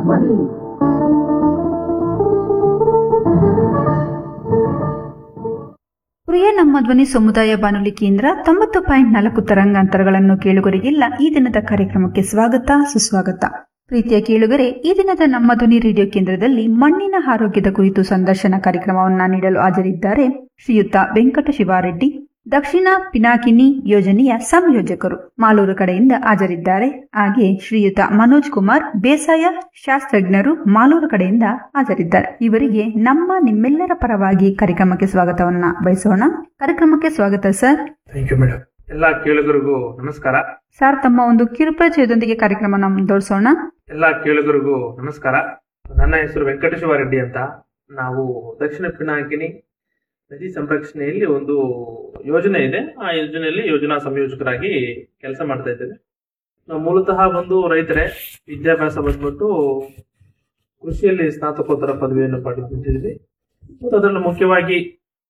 ಧ್ವನಿ. ಪ್ರಿಯ ನಮ್ಮ ಧ್ವನಿ ಸಮುದಾಯ ಬಾನುಲಿ ಕೇಂದ್ರ 90.4 ತರಂಗಾಂತರಗಳನ್ನು ಕೇಳುಗರಿಗೆಲ್ಲ ಈ ದಿನದ ಕಾರ್ಯಕ್ರಮಕ್ಕೆ ಸ್ವಾಗತ ಸುಸ್ವಾಗತ. ಪ್ರೀತಿಯ ಕೇಳುಗರೆ, ಈ ದಿನದ ನಮ್ಮ ಧ್ವನಿ ರೇಡಿಯೋ ಕೇಂದ್ರದಲ್ಲಿ ಮಣ್ಣಿನ ಆರೋಗ್ಯದ ಕುರಿತು ಸಂದರ್ಶನ ಕಾರ್ಯಕ್ರಮವನ್ನು ನೀಡಲು ಹಾಜರಿದ್ದಾರೆ ಶ್ರೀಯುತ ವೆಂಕಟ ಶಿವಾರೆಡ್ಡಿ, ದಕ್ಷಿಣ ಪಿನಾಕಿನಿ ಯೋಜನೆಯ ಸಂಯೋಜಕರು, ಮಾಲೂರು ಕಡೆಯಿಂದ ಹಾಜರಿದ್ದಾರೆ. ಹಾಗೆ ಶ್ರೀಯುತ ಮನೋಜ್ ಕುಮಾರ್, ಬೇಸಾಯ ಶಾಸ್ತ್ರಜ್ಞರು, ಮಾಲೂರು ಕಡೆಯಿಂದ ಹಾಜರಿದ್ದಾರೆ. ಇವರಿಗೆ ನಿಮ್ಮೆಲ್ಲರ ಪರವಾಗಿ ಕಾರ್ಯಕ್ರಮಕ್ಕೆ ಸ್ವಾಗತವನ್ನ ಬಯಸೋಣ. ಕಾರ್ಯಕ್ರಮಕ್ಕೆ ಸ್ವಾಗತ ಸರ್. Thank you madam. ಎಲ್ಲ ಕೇಳುಗರಿಗೂ ನಮಸ್ಕಾರ. ಸರ್, ತಮ್ಮ ಒಂದು ಕಿರುಪರಿಚಯದೊಂದಿಗೆ ಕಾರ್ಯಕ್ರಮ ಮುಂದುವರಿಸೋಣ. ಎಲ್ಲ ಕೇಳುಗರಿಗೂ ನಮಸ್ಕಾರ. ನನ್ನ ಹೆಸರು ವೆಂಕಟ ಶಿವಾರೆಡ್ಡಿ ಅಂತ. ನಾವು ದಕ್ಷಿಣ ಪಿನಾಕಿನಿ ನದಿ ಸಂರಕ್ಷಣೆಯಲ್ಲಿ ಒಂದು ಯೋಜನೆ ಇದೆ. ಆ ಯೋಜನೆಯಲ್ಲಿ ಯೋಜನಾ ಸಂಯೋಜಕರಾಗಿ ಕೆಲಸ ಮಾಡ್ತಾ ಇದ್ದೇವೆ. ನಾವು ಮೂಲತಃ ಬಂದು ರೈತರೇ. ವಿದ್ಯಾಭ್ಯಾಸ ಬಂದ್ಬಿಟ್ಟು ಕೃಷಿಯಲ್ಲಿ ಸ್ನಾತಕೋತ್ತರ ಪದವಿಯನ್ನು ಪಡೆದಿದ್ದೀವಿ. ಮತ್ತು ಅದರಲ್ಲಿ ಮುಖ್ಯವಾಗಿ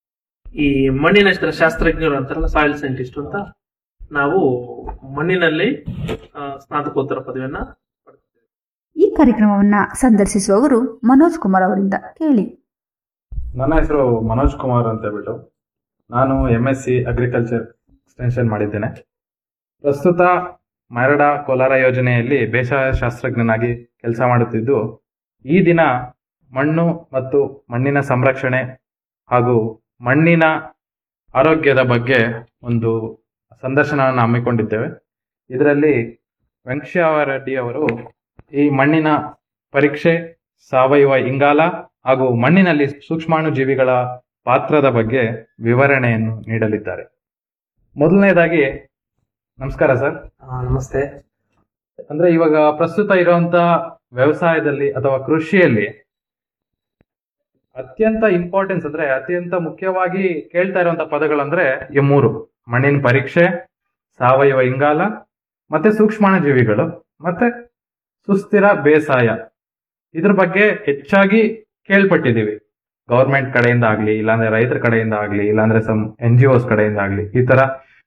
ಈ ಮಣ್ಣಿನ ಶಾಸ್ತ್ರಜ್ಞರು ಅಂತಾರಲ್ಲ, ಸಾಯಿಲ್ ಸೈಂಟಿಸ್ಟ್ ಅಂತ, ನಾವು ಮಣ್ಣಿನಲ್ಲಿ ಸ್ನಾತಕೋತ್ತರ ಪದವಿಯನ್ನ ಪಡೆದಿದ್ದೇವೆ. ಈ ಕಾರ್ಯಕ್ರಮವನ್ನ ಸಂದರ್ಶಿಸುವವರು ಮನೋಜ್ ಕುಮಾರ್ ಅವರಿಂದ ಕೇಳಿ. ನನ್ನ ಹೆಸರು ಮನೋಜ್ ಕುಮಾರ್ ಅಂತ ಹೇಳ್ಬಿಟ್ಟು ನಾನು MSc ಅಗ್ರಿಕಲ್ಚರ್ ಎಕ್ಸ್ಟೆನ್ಷನ್ ಮಾಡಿದ್ದೇನೆ. ಪ್ರಸ್ತುತ ಮರಡಾ ಕೋಲಾರ ಯೋಜನೆಯಲ್ಲಿ ಬೇಸಾಯ ಶಾಸ್ತ್ರಜ್ಞನಾಗಿ ಕೆಲಸ ಮಾಡುತ್ತಿದ್ದು, ಈ ದಿನ ಮಣ್ಣು ಮತ್ತು ಮಣ್ಣಿನ ಸಂರಕ್ಷಣೆ ಹಾಗೂ ಮಣ್ಣಿನ ಆರೋಗ್ಯದ ಬಗ್ಗೆ ಒಂದು ಸಂದರ್ಶನವನ್ನು ಹಮ್ಮಿಕೊಂಡಿದ್ದೇವೆ. ಇದರಲ್ಲಿ ವೆಂಕಟೇಶ್ವರರೆಡ್ಡಿ ಅವರು ಈ ಮಣ್ಣಿನ ಪರೀಕ್ಷೆ, ಸಾವಯವ ಇಂಗಾಲ ಹಾಗೂ ಮಣ್ಣಿನಲ್ಲಿ ಸೂಕ್ಷ್ಮಾಣು ಜೀವಿಗಳ ಪಾತ್ರದ ಬಗ್ಗೆ ವಿವರಣೆಯನ್ನು ನೀಡಲಿದ್ದಾರೆ. ಮೊದಲನೇದಾಗಿ ನಮಸ್ಕಾರ ಸರ್. ನಮಸ್ತೆ. ಅಂದ್ರೆ ಇವಾಗ ಪ್ರಸ್ತುತ ಇರುವಂತ ವ್ಯವಸಾಯದಲ್ಲಿ ಅಥವಾ ಕೃಷಿಯಲ್ಲಿ ಅತ್ಯಂತ ಇಂಪಾರ್ಟೆನ್ಸ್ ಅಂದ್ರೆ ಅತ್ಯಂತ ಮುಖ್ಯವಾಗಿ ಕೇಳ್ತಾ ಇರುವಂತ ಪದಗಳಂದ್ರೆ ಈ ಮೂರು: ಮಣ್ಣಿನ ಪರೀಕ್ಷೆ, ಸಾವಯವ ಇಂಗಾಲ, ಮತ್ತೆ ಸೂಕ್ಷ್ಮಾಣು ಜೀವಿಗಳು, ಮತ್ತೆ ಸುಸ್ಥಿರ ಬೇಸಾಯ. ಇದ್ರ ಬಗ್ಗೆ ಹೆಚ್ಚಾಗಿ ಕೇಳ್ಪಟ್ಟಿದ್ದೀವಿ. ಗೌರ್ಮೆಂಟ್ ಕಡೆಯಿಂದ ಆಗ್ಲಿ, ಇಲ್ಲಾಂದ್ರೆ ರೈತರ ಕಡೆಯಿಂದ ಆಗ್ಲಿ, ಇಲ್ಲಾಂದ್ರೆ ಸಮ್ NGOs ಕಡೆಯಿಂದ ಆಗ್ಲಿ, ಈ ತರ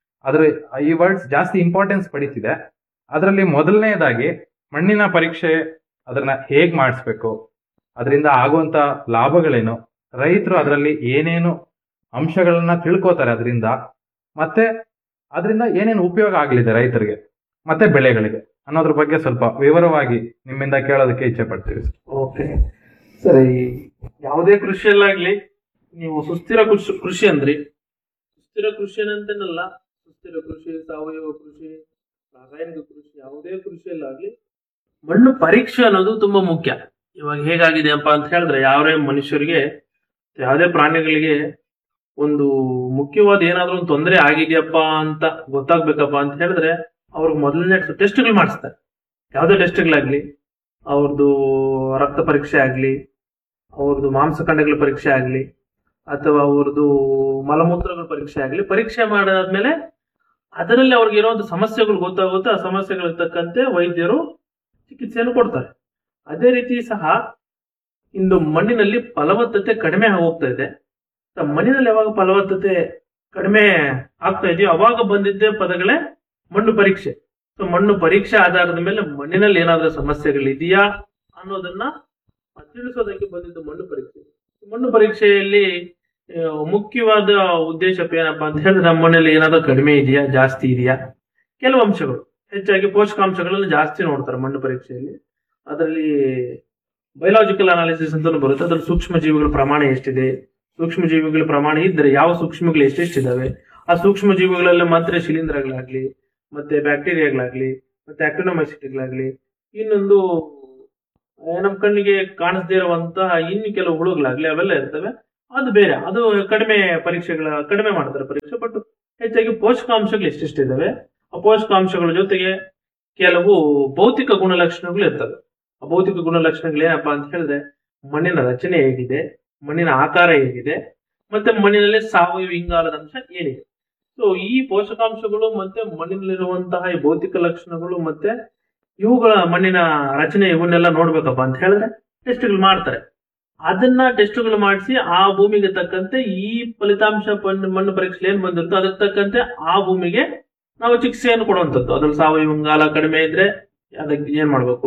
ಈ ವರ್ಡ್ಸ್ ಜಾಸ್ತಿ ಇಂಪಾರ್ಟೆನ್ಸ್ ಪಡೀತಿದೆ. ಅದರಲ್ಲಿ ಮೊದಲನೇದಾಗಿ ಮಣ್ಣಿನ ಪರೀಕ್ಷೆ, ಅದನ್ನ ಹೇಗ್ ಮಾಡಿಸ್ಬೇಕು, ಅದರಿಂದ ಆಗುವಂತ ಲಾಭಗಳೇನು, ರೈತರು ಅದರಲ್ಲಿ ಏನೇನು ಅಂಶಗಳನ್ನ ತಿಳ್ಕೋತಾರೆ ಅದರಿಂದ, ಮತ್ತೆ ಅದರಿಂದ ಏನೇನು ಉಪಯೋಗ ಆಗ್ಲಿದೆ ರೈತರಿಗೆ ಮತ್ತೆ ಬೆಳೆಗಳಿಗೆ ಅನ್ನೋದ್ರ ಬಗ್ಗೆ ಸ್ವಲ್ಪ ವಿವರವಾಗಿ ನಿಮ್ಮಿಂದ ಕೇಳೋದಕ್ಕೆ ಇಚ್ಛೆ ಪಡ್ತೀವಿ. ಓಕೆ ಸರಿ. ಯಾವುದೇ ಕೃಷಿಯಲ್ಲಾಗ್ಲಿ ನೀವು ಸುಸ್ಥಿರ ಕೃಷಿ ಅಂದ್ರಿ. ಸುಸ್ಥಿರ ಕೃಷಿ ಅಂತೇನಲ್ಲ, ಸುಸ್ಥಿರ ಕೃಷಿ, ಸಾವಯವ ಕೃಷಿ, ರಾಸಾಯನಿಕ ಕೃಷಿ, ಯಾವುದೇ ಕೃಷಿಯಲ್ಲಾಗ್ಲಿ ಮಣ್ಣು ಪರೀಕ್ಷೆ ಅನ್ನೋದು ತುಂಬಾ ಮುಖ್ಯ. ಇವಾಗ ಹೇಗಾಗಿದೆ ಅಪ್ಪ ಅಂತ ಹೇಳಿದ್ರೆ, ಯಾವ್ದೇ ಮನುಷ್ಯರಿಗೆ, ಯಾವುದೇ ಪ್ರಾಣಿಗಳಿಗೆ ಒಂದು ಮುಖ್ಯವಾದ ಏನಾದ್ರೂ ಒಂದು ತೊಂದರೆ ಆಗಿದೆಯಪ್ಪ ಅಂತ ಗೊತ್ತಾಗ್ಬೇಕಪ್ಪ ಅಂತ ಹೇಳಿದ್ರೆ ಅವ್ರಿಗೆ ಮೊದಲನೇ ಟೆಸ್ಟ್ಗಳು ಮಾಡಿಸ್ತಾರೆ. ಯಾವುದೇ ಟೆಸ್ಟ್ಗಳಾಗ್ಲಿ, ಅವ್ರದ್ದು ರಕ್ತ ಪರೀಕ್ಷೆ ಆಗ್ಲಿ, ಅವ್ರದ್ದು ಮಾಂಸಖಂಡಗಳ ಪರೀಕ್ಷೆ ಆಗ್ಲಿ, ಅಥವಾ ಅವ್ರದ್ದು ಮಲಮೂತ್ರಗಳ ಪರೀಕ್ಷೆ ಆಗ್ಲಿ, ಪರೀಕ್ಷೆ ಮಾಡಾದ್ಮೇಲೆ ಅದರಲ್ಲಿ ಅವ್ರಿಗೆ ಇರುವಂತ ಸಮಸ್ಯೆಗಳು ಗೊತ್ತಾಗುತ್ತೆ. ಆ ಸಮಸ್ಯೆಗಳಿಗೆ ತಕ್ಕಂತೆ ವೈದ್ಯರು ಚಿಕಿತ್ಸೆಯನ್ನು ಕೊಡ್ತಾರೆ. ಅದೇ ರೀತಿ ಸಹ ಇಂದು ಮಣ್ಣಿನಲ್ಲಿ ಫಲವತ್ತತೆ ಕಡಿಮೆ ಹೋಗ್ತಾ ಇದೆ. ಮಣ್ಣಿನಲ್ಲಿ ಯಾವಾಗ ಫಲವತ್ತತೆ ಕಡಿಮೆ ಆಗ್ತಾ ಇದೆಯೋ ಅವಾಗ ಬಂದಿದ್ದೇ ಪದಗಳೇ ಮಣ್ಣು ಪರೀಕ್ಷೆ. ಸೊ ಮಣ್ಣು ಪರೀಕ್ಷೆ ಆಧಾರದ ಮೇಲೆ ಮಣ್ಣಿನಲ್ಲಿ ಏನಾದ್ರೂ ಸಮಸ್ಯೆಗಳಿದೆಯಾ ಅನ್ನೋದನ್ನ ತಿಳಿಸೋದಕ್ಕೆ ಬಂದಿದ್ದು ಮಣ್ಣು ಪರೀಕ್ಷೆ. ಮಣ್ಣು ಪರೀಕ್ಷೆಯಲ್ಲಿ ಮುಖ್ಯವಾದ ಉದ್ದೇಶ ಏನಪ್ಪಾ ಅಂತ ಹೇಳಿದ್ರೆ, ನಮ್ಮ ಮಣ್ಣಲ್ಲಿ ಏನಾದ್ರೂ ಕಡಿಮೆ ಇದೆಯಾ, ಜಾಸ್ತಿ ಇದೆಯಾ, ಕೆಲವು ಅಂಶಗಳು, ಹೆಚ್ಚಾಗಿ ಪೋಷಕಾಂಶಗಳನ್ನು ಜಾಸ್ತಿ ನೋಡ್ತಾರೆ ಮಣ್ಣು ಪರೀಕ್ಷೆಯಲ್ಲಿ. ಅದರಲ್ಲಿ ಬಯೋಲಾಜಿಕಲ್ ಅನಾಲಿಸಿಸ್ ಅಂತ ಬರುತ್ತೆ. ಅದ್ರಲ್ಲಿ ಸೂಕ್ಷ್ಮ ಜೀವಿಗಳ ಪ್ರಮಾಣ ಎಷ್ಟಿದೆ, ಸೂಕ್ಷ್ಮ ಜೀವಿಗಳ ಪ್ರಮಾಣ ಇದ್ರೆ ಯಾವ ಸೂಕ್ಷ್ಮಗಳು ಎಷ್ಟೆಷ್ಟಿದಾವೆ, ಆ ಸೂಕ್ಷ್ಮ ಜೀವಿಗಳಲ್ಲಿ ಮಾತ್ರ ಶಿಲೀಂಧ್ರಗಳಾಗ್ಲಿ, ಮತ್ತೆ ಬ್ಯಾಕ್ಟೀರಿಯಾಗಳಾಗ್ಲಿ, ಮತ್ತೆ ಆಕ್ಟಿನೋಮೈಸಿಟಿಗಳಾಗ್ಲಿ, ಇನ್ನೊಂದು ನಮ್ಮ ಕಣ್ಣಿಗೆ ಕಾಣಿಸದೇ ಇರುವಂತಹ ಇನ್ನು ಕೆಲವು ಹುಳುಗಳಾಗ್ಲಿ, ಅವೆಲ್ಲ ಇರ್ತವೆ. ಅದು ಬೇರೆ, ಅದು ಕಡಿಮೆ ಮಾಡ್ತಾರೆ ಪರೀಕ್ಷೆ. ಬಟ್ ಹೆಚ್ಚಾಗಿ ಪೋಷಕಾಂಶಗಳು ಎಷ್ಟೆಷ್ಟಿದಾವೆ, ಆ ಪೋಷಕಾಂಶಗಳ ಜೊತೆಗೆ ಕೆಲವು ಭೌತಿಕ ಗುಣಲಕ್ಷಣಗಳು ಇರ್ತವೆ. ಆ ಭೌತಿಕ ಗುಣಲಕ್ಷಣಗಳು ಏನಪ್ಪಾ ಅಂತ ಹೇಳಿದ್ರೆ, ಮಣ್ಣಿನ ರಚನೆ ಹೇಗಿದೆ, ಮಣ್ಣಿನ ಆಕಾರ ಹೇಗಿದೆ, ಮತ್ತೆ ಮಣ್ಣಿನಲ್ಲಿ ಸಾವಯವ ಇಂಗಾಲದ ಅಂಶ ಏನಿದೆ. ಸೊ ಈ ಪೋಷಕಾಂಶಗಳು ಮತ್ತೆ ಮಣ್ಣಿನಲ್ಲಿರುವಂತಹ ಈ ಭೌತಿಕ ಲಕ್ಷಣಗಳು ಮತ್ತೆ ಇವುಗಳ ಮಣ್ಣಿನ ರಚನೆ, ಇವನ್ನೆಲ್ಲ ನೋಡ್ಬೇಕಪ್ಪ ಅಂತ ಹೇಳಿದ್ರೆ ಟೆಸ್ಟ್ಗಳು ಮಾಡ್ತಾರೆ. ಅದನ್ನ ಟೆಸ್ಟ್ಗಳು ಮಾಡಿಸಿ ಆ ಭೂಮಿಗೆ ತಕ್ಕಂತೆ ಈ ಫಲಿತಾಂಶ ಮಣ್ಣು ಪರೀಕ್ಷೆ ಏನ್ ಬಂದಿರುತ್ತೋ ಅದಕ್ಕೆ ತಕ್ಕಂತೆ ಆ ಭೂಮಿಗೆ ನಾವು ಚಿಕಿತ್ಸೆಯನ್ನು ಕೊಡುವಂಥದ್ದು. ಅದ್ರಲ್ಲಿ ಸಾವಯವ ಇಂಗಾಲ ಕಡಿಮೆ ಇದ್ರೆ ಅದಕ್ಕೆ ಏನ್ ಮಾಡ್ಬೇಕು,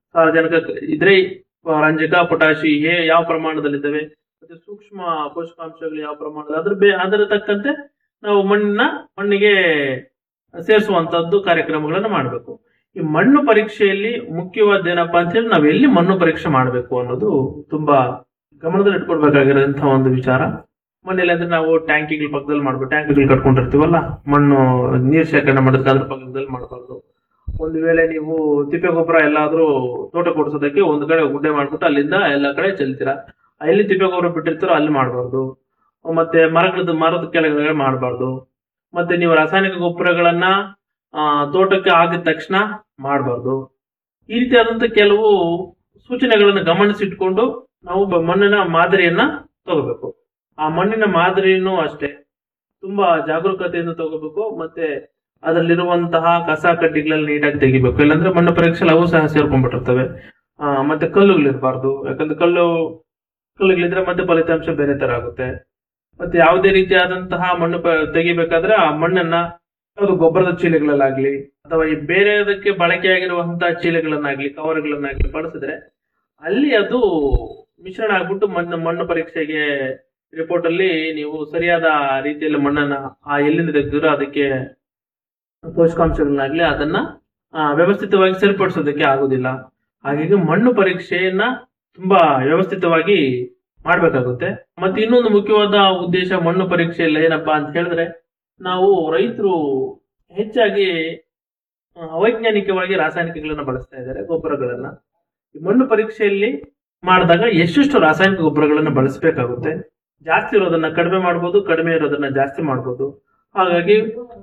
ಸಾರಜನಕ ಇದ್ರೆ ರಂಜಕ, ಪೊಟ್ಯಾಶಿ ಯಾವ ಪ್ರಮಾಣದಲ್ಲಿದ್ದಾವೆ, ಮತ್ತೆ ಸೂಕ್ಷ್ಮ ಪೋಷಕಾಂಶಗಳು ಯಾವ ಪ್ರಮಾಣದ ಅದರ ತಕ್ಕಂತೆ ನಾವು ಮಣ್ಣಿಗೆ ಸೇರಿಸುವಂತದ್ದು ಕಾರ್ಯಕ್ರಮಗಳನ್ನು ಮಾಡಬೇಕು. ಈ ಮಣ್ಣು ಪರೀಕ್ಷೆಯಲ್ಲಿ ಮುಖ್ಯವಾದ ಏನಪ್ಪಾ ಅಂತ ಹೇಳಿ ನಾವು ಎಲ್ಲಿ ಮಣ್ಣು ಪರೀಕ್ಷೆ ಮಾಡಬೇಕು ಅನ್ನೋದು ತುಂಬಾ ಗಮನದಲ್ಲಿ ಇಟ್ಕೊಳ್ಬೇಕಾಗಿರೋಂತಹ ಒಂದು ವಿಚಾರ. ಮಣ್ಣಲ್ಲಿ ಅಂದ್ರೆ ನಾವು ಟ್ಯಾಂಕಿಗಳ ಪಕ್ಕದಲ್ಲಿ ಮಾಡ್ಬೇಕು. ಟ್ಯಾಂಕಿಗಳು ಕಟ್ಕೊಂಡಿರ್ತೀವಲ್ಲ, ಮಣ್ಣು ನೀರ್ ಶೇಖರಣೆ ಮಾಡೋದಕ್ಕೆ ಅದ್ರ ಪಕ್ಕದಲ್ಲಿ ಮಾಡಬಾರ್ದು. ಒಂದು ವೇಳೆ ನೀವು ತಿಪ್ಪೆ ಗೊಬ್ಬರ ಎಲ್ಲಾದ್ರೂ ತೋಟ ಕೊಡಿಸೋದಕ್ಕೆ ಒಂದ್ ಕಡೆ ಗುಡ್ಡೆ ಮಾಡ್ಬಿಟ್ಟು ಅಲ್ಲಿಂದ ಎಲ್ಲಾ ಕಡೆ ಚೆಲ್ತೀರಾ, ಎಲ್ಲಿ ತಿಪ್ಪೆ ಗೊಬ್ಬರ ಬಿಟ್ಟಿರ್ತಾರೋ ಅಲ್ಲಿ ಮಾಡಬಾರ್ದು. ಮತ್ತೆ ಮರದ ಕೆಳಗಡೆ ಮಾಡಬಾರ್ದು. ಮತ್ತೆ ನೀವು ರಾಸಾಯನಿಕ ಗೊಬ್ಬರಗಳನ್ನ ತೋಟಕ್ಕೆ ಆಗಿದ ತಕ್ಷಣ ಮಾಡಬಾರ್ದು. ಈ ರೀತಿಯಾದಂತ ಕೆಲವು ಸೂಚನೆಗಳನ್ನು ಗಮನಿಸಿಟ್ಕೊಂಡು ನಾವು ಮಣ್ಣಿನ ಮಾದರಿಯನ್ನ ತಗೋಬೇಕು. ಆ ಮಣ್ಣಿನ ಮಾದರಿನೂ ಅಷ್ಟೇ ತುಂಬಾ ಜಾಗರೂಕತೆಯಿಂದ ತಗೋಬೇಕು. ಮತ್ತೆ ಅದರಲ್ಲಿರುವಂತಹ ಕಸ ಕಡ್ಡಿಗಳಲ್ಲಿ ನೀಟಾಗಿ ತೆಗಿಬೇಕು. ಇಲ್ಲಾಂದ್ರೆ ಮಣ್ಣು ಪರೀಕ್ಷೆಯಲ್ಲಿ ಅವು ಸಹ ಸೇರ್ಕೊಂಡ್ಬಿಟ್ಟಿರ್ತವೆ. ಮತ್ತೆ ಕಲ್ಲುಗಳಿರ್ಬಾರ್ದು, ಯಾಕಂದ್ರೆ ಕಲ್ಲುಗಳಿದ್ರೆ ಮತ್ತೆ ಫಲಿತಾಂಶ ಬೇರೆ ತರ ಆಗುತ್ತೆ. ಮತ್ತೆ ಯಾವುದೇ ರೀತಿಯಾದಂತಹ ಮಣ್ಣು ತೆಗಿಬೇಕಾದ್ರೆ ಆ ಮಣ್ಣನ್ನ ಅದು ಗೊಬ್ಬರದ ಚೀಲಗಳಲ್ಲಾಗ್ಲಿ ಅಥವಾ ಈ ಬೇರೆದಕ್ಕೆ ಬಳಕೆಯಾಗಿರುವಂತಹ ಚೀಲಗಳನ್ನಾಗ್ಲಿ ಕವರ್ಗಳನ್ನಾಗ್ಲಿ ಬಳಸಿದ್ರೆ ಅಲ್ಲಿ ಅದು ಮಿಶ್ರಣ ಆಗ್ಬಿಟ್ಟು ಮಣ್ಣು ಪರೀಕ್ಷೆಗೆ ರಿಪೋರ್ಟ್ ಅಲ್ಲಿ ನೀವು ಸರಿಯಾದ ರೀತಿಯಲ್ಲಿ ಮಣ್ಣನ್ನ ಎಲ್ಲಿಂದ ತೆಗೆದಿರೋ ಅದಕ್ಕೆ ಪೋಷಕಾಂಶಗಳನ್ನಾಗ್ಲಿ ಅದನ್ನ ವ್ಯವಸ್ಥಿತವಾಗಿ ಸರಿಪಡಿಸೋದಕ್ಕೆ ಆಗುದಿಲ್ಲ. ಹಾಗಾಗಿ ಮಣ್ಣು ಪರೀಕ್ಷೆಯನ್ನ ತುಂಬಾ ವ್ಯವಸ್ಥಿತವಾಗಿ ಮಾಡ್ಬೇಕಾಗುತ್ತೆ. ಮತ್ತೆ ಇನ್ನೊಂದು ಮುಖ್ಯವಾದ ಉದ್ದೇಶ ಮಣ್ಣು ಪರೀಕ್ಷೆಯಲ್ಲಿ ಏನಪ್ಪಾ ಅಂತ ಹೇಳಿದ್ರೆ, ನಾವು ರೈತರು ಹೆಚ್ಚಾಗಿ ಅವೈಜ್ಞಾನಿಕವಾಗಿ ರಾಸಾಯನಿಕಗಳನ್ನ ಬಳಸ್ತಾ ಇದ್ದಾರೆ, ಗೊಬ್ಬರಗಳನ್ನ. ಈ ಮಣ್ಣು ಪರೀಕ್ಷೆಯಲ್ಲಿ ಮಾಡಿದಾಗ ಎಷ್ಟೆಷ್ಟು ರಾಸಾಯನಿಕ ಗೊಬ್ಬರಗಳನ್ನ ಬಳಸಬೇಕಾಗುತ್ತೆ. ಜಾಸ್ತಿ ಇರೋದನ್ನ ಕಡಿಮೆ ಮಾಡ್ಬೋದು, ಕಡಿಮೆ ಇರೋದನ್ನ ಜಾಸ್ತಿ ಮಾಡ್ಬೋದು. ಹಾಗಾಗಿ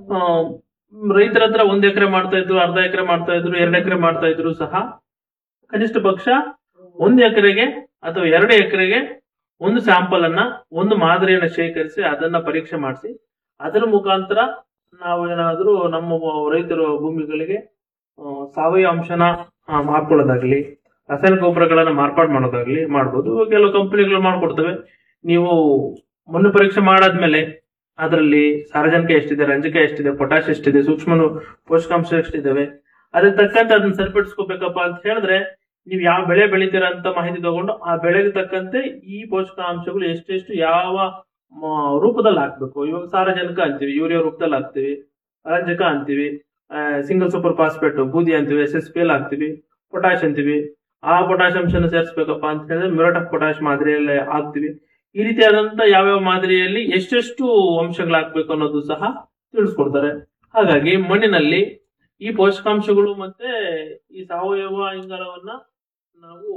ರೈತರ ಹತ್ರ 1 ಎಕರೆ ಮಾಡ್ತಾ ಇದ್ರು, ಅರ್ಧ ಎಕರೆ ಮಾಡ್ತಾ ಇದ್ರು, 2 ಎಕರೆ ಮಾಡ್ತಾ ಇದ್ರು ಸಹ ಕನಿಷ್ಠ ಪಕ್ಷ 1 ಎಕರೆಗೆ ಅಥವಾ 2 ಎಕರೆಗೆ ಒಂದು ಸ್ಯಾಂಪಲ್ ಅನ್ನ, ಒಂದು ಮಾದರಿಯನ್ನ ಶೇಖರಿಸಿ ಅದನ್ನ ಪರೀಕ್ಷೆ ಮಾಡಿಸಿ ಅದರ ಮುಖಾಂತರ ನಾವೇನಾದ್ರೂ ನಮ್ಮ ರೈತರ ಭೂಮಿಗಳಿಗೆ ಸಾವಯವ ಅಂಶನ ಹಾಕೊಳ್ಳೋದಾಗ್ಲಿ, ರಾಸಾಯನಿಕ ಗೊಬ್ಬರಗಳನ್ನ ಮಾರ್ಪಾಡು ಮಾಡೋದಾಗ್ಲಿ ಮಾಡ್ಬೋದು. ಕೆಲವು ಕಂಪನಿಗಳು ಮಾಡ್ಕೊಡ್ತವೆ. ನೀವು ಮಣ್ಣು ಪರೀಕ್ಷೆ ಮಾಡಾದ್ಮೇಲೆ ಅದರಲ್ಲಿ ಸಾರಜನಕ ಎಷ್ಟಿದೆ, ರಂಜಕ ಎಷ್ಟಿದೆ, ಪೊಟ್ಯಾಶ್ ಎಷ್ಟಿದೆ, ಸೂಕ್ಷ್ಮ ಪೋಷಕಾಂಶ ಎಷ್ಟಿದಾವೆ, ಅದಕ್ಕೆ ತಕ್ಕಂತೆ ಅದನ್ನ ಸರಿಪಡಿಸ್ಕೋಬೇಕಪ್ಪ ಅಂತ ಹೇಳಿದ್ರೆ ನೀವು ಯಾವ ಬೆಳೆ ಬೆಳಿತೀರಾ ಅಂತ ಮಾಹಿತಿ ತಗೊಂಡು ಆ ಬೆಳೆಗೆ ತಕ್ಕಂತೆ ಈ ಪೋಷಕಾಂಶಗಳು ಎಷ್ಟೆಷ್ಟು ಯಾವ ರೂಪದಲ್ಲಿ ಹಾಕ್ಬೇಕು. ಇವಾಗ ಸಾರಜನಕ ಅಂತೀವಿ, ಯೂರಿಯಾ ರೂಪದಲ್ಲಿ ಹಾಕ್ತಿವಿ, ರಂಜಕ ಅಂತೀವಿ, ಸಿಂಗಲ್ ಸೂಪರ್ ಫಾಸ್ಫೇಟ್ ಬೂದಿ ಅಂತೀವಿ, SSPL ಹಾಕ್ತಿವಿ, ಪೊಟ್ಯಾಶ್ ಅಂತೀವಿ. ಆ ಪೊಟ್ಯಾಶ್ ಅಂಶನ ಸೇರಿಸಬೇಕಪ್ಪ ಅಂತ ಹೇಳಿದ್ರೆ ಮ್ಯೂರೇಟ್ ಆಫ್ ಪೊಟ್ಯಾಶ್ ಮಾದರಿಯಲ್ಲಿ ಹಾಕ್ತಿವಿ. ಈ ರೀತಿಯಾದಂತ ಯಾವ್ಯಾವ ಮಾದರಿಯಲ್ಲಿ ಎಷ್ಟೆಷ್ಟು ಅಂಶಗಳು ಹಾಕ್ಬೇಕು ಅನ್ನೋದು ಸಹ ತಿಳಿಸ್ಕೊಡ್ತಾರೆ. ಹಾಗಾಗಿ ಮಣ್ಣಿನಲ್ಲಿ ಈ ಪೋಷಕಾಂಶಗಳು ಮತ್ತೆ ಈ ಸಾವಯವ ಇಂಗಾಲವನ್ನ ನಾವು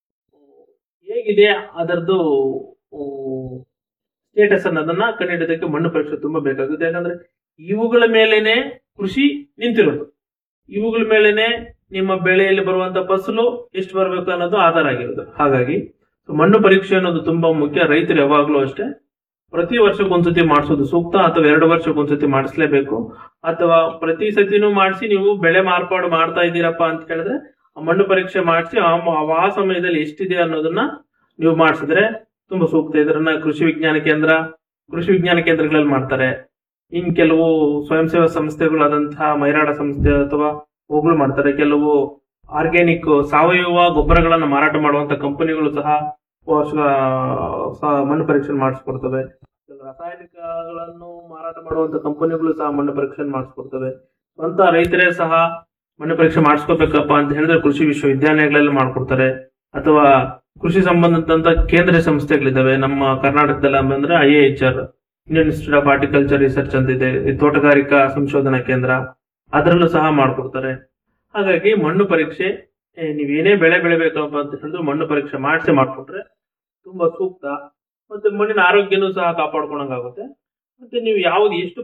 ಹೇಗಿದೆ ಅದರದ್ದು ಸ್ಟೇಟಸ್ ಅನ್ನೋದನ್ನ ಕಂಡುಹಿಡಿಯೋದಕ್ಕೆ ಮಣ್ಣು ಪರೀಕ್ಷೆ ತುಂಬಾ ಬೇಕಾಗುತ್ತೆ. ಯಾಕಂದ್ರೆ ಇವುಗಳ ಮೇಲೇನೆ ಕೃಷಿ ನಿಂತಿರೋದು, ಇವುಗಳ ಮೇಲೇನೆ ನಿಮ್ಮ ಬೆಳೆಯಲ್ಲಿ ಬರುವಂತ ಫಸಲು ಎಷ್ಟು ಬರಬೇಕು ಅನ್ನೋದು ಆಧಾರ ಆಗಿರೋದು. ಹಾಗಾಗಿ ಮಣ್ಣು ಪರೀಕ್ಷೆ ಅನ್ನೋದು ತುಂಬಾ ಮುಖ್ಯ. ರೈತರು ಯಾವಾಗ್ಲೂ ಅಷ್ಟೇ ಪ್ರತಿ ವರ್ಷಕ್ಕೊಂದ್ಸತಿ ಮಾಡಿಸೋದು ಸೂಕ್ತ, ಅಥವಾ 2 ವರ್ಷಕ್ಕೊಂದ್ಸತಿ ಮಾಡಿಸ್ಲೇಬೇಕು. ಅಥವಾ ಪ್ರತಿ ಸತಿನೂ ಮಾಡಿಸಿ ನೀವು ಬೆಳೆ ಮಾರ್ಪಾಡು ಮಾಡ್ತಾ ಇದ್ದೀರಪ್ಪ ಅಂತ ಹೇಳಿದ್ರೆ ಮಣ್ಣು ಪರೀಕ್ಷೆ ಮಾಡಿಸಿ ಆ ಸಮಯದಲ್ಲಿ ಎಷ್ಟಿದೆ ಅನ್ನೋದನ್ನ ನೀವು ಮಾಡಿಸಿದ್ರೆ ತುಂಬಾ ಸೂಕ್ತ. ಇದನ್ನ ಕೃಷಿ ವಿಜ್ಞಾನ ಕೇಂದ್ರಗಳಲ್ಲಿ ಮಾಡ್ತಾರೆ. ಇನ್ ಕೆಲವು ಸ್ವಯಂ ಸೇವಾ ಸಂಸ್ಥೆಗಳಾದಂತಹ ಮೈರಾಡ ಸಂಸ್ಥೆ ಅಥವಾ ಹೋಗ್ಲು ಮಾಡ್ತಾರೆ. ಕೆಲವು ಆರ್ಗ್ಯಾನಿಕ್ ಸಾವಯವ ಗೊಬ್ಬರಗಳನ್ನ ಮಾರಾಟ ಮಾಡುವಂತ ಕಂಪನಿಗಳು ಸಹ ಮಣ್ಣು ಪರೀಕ್ಷೆ ಮಾಡಿಸ್ಕೊಡ್ತವೆ. ರಾಸಾಯನಿಕಗಳನ್ನು ಮಾರಾಟ ಮಾಡುವಂತ ಕಂಪನಿಗಳು ಸಹ ಮಣ್ಣು ಪರೀಕ್ಷೆ ಮಾಡಿಸ್ಕೊಡ್ತವೆ. ಸ್ವಂತ ರೈತರೇ ಸಹ ಮಣ್ಣು ಪರೀಕ್ಷೆ ಮಾಡಿಸ್ಕೋಬೇಕಪ್ಪ ಅಂತ ಹೇಳಿದ್ರೆ ಕೃಷಿ ವಿಶ್ವವಿದ್ಯಾಲಯಗಳಲ್ಲಿ ಮಾಡ್ಕೊಡ್ತಾರೆ. ಅಥವಾ ಕೃಷಿ ಸಂಬಂಧದಂತ ಕೇಂದ್ರ ಸಂಸ್ಥೆಗಳಿದಾವೆ ನಮ್ಮ ಕರ್ನಾಟಕದಲ್ಲಿ ಅಂದ್ರೆ IIHR, Indian institute of horticulture research ಅಂತ ಇದೆ, ತೋಟಗಾರಿಕಾ ಸಂಶೋಧನಾ ಕೇಂದ್ರ, ಅದರಲ್ಲೂ ಸಹ ಮಾಡ್ಕೊಡ್ತಾರೆ. ಹಾಗಾಗಿ ಮಣ್ಣು ಪರೀಕ್ಷೆ ನೀವೇನೇ ಬೆಳೆ ಬೆಳಿಬೇಕಪ್ಪ ಅಂತ ಹೇಳಿದ್ರು ಮಣ್ಣು ಪರೀಕ್ಷೆ ಮಾಡ್ಕೊಂಡ್ರೆ ತುಂಬಾ ಸೂಕ್ತ. ಮತ್ತೆ ಮಣ್ಣಿನ ಆರೋಗ್ಯನೂ ಸಹ ಕಾಪಾಡ್ಕೊಂಡಂಗಾಗುತ್ತೆ. ಮತ್ತೆ ನೀವು ಎಷ್ಟು